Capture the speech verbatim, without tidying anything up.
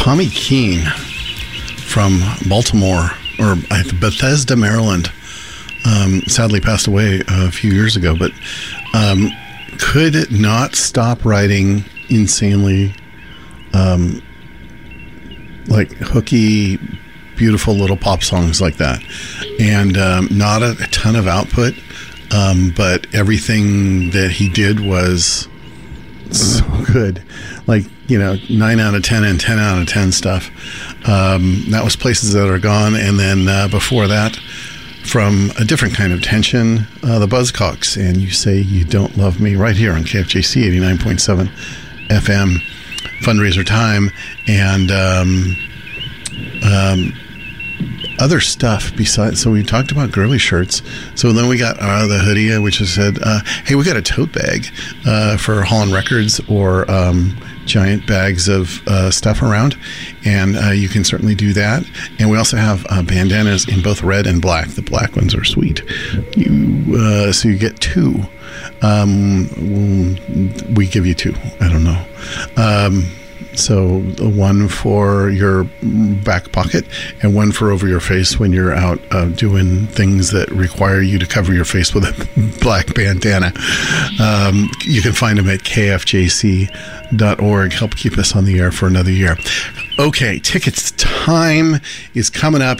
Tommy Keene from Baltimore, or Bethesda, Maryland, um, sadly passed away a few years ago, but um, could not stop writing insanely um, like hooky, beautiful little pop songs like that. And um, not a, a ton of output, um, but everything that he did was so good. Like, you know, nine out of ten and ten out of ten stuff. Um, that was Places That Are Gone. And then uh, before that, from a different kind of tension, uh, the Buzzcocks, and You Say You Don't Love Me, right here on K F J C eighty-nine point seven F M, fundraiser time, and um, um, other stuff besides. So we talked about girly shirts. So then we got uh, the hoodie, which has said, uh, hey, we got a tote bag uh, for Holland Records, or um, giant bags of uh, stuff around, and uh, you can certainly do that. And we also have uh, bandanas in both red and black. The black ones are sweet. You uh, so you get two. Um, we give you two. I don't know. Um, so one for your back pocket and one for over your face when you're out uh, doing things that require you to cover your face with a black bandana. Um, you can find them at K F J C dot org. Help keep us on the air for another year. Okay, tickets time is coming up.